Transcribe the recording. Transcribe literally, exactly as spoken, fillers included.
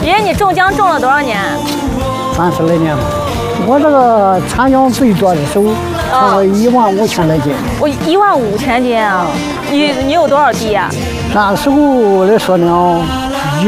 爷爷，你种姜种了多少年？ 三十来年吧。我这个产姜最多的时候，差不多一万五千来斤。 我一万五千斤啊！你你有多少地呀？ 那时候来说呢，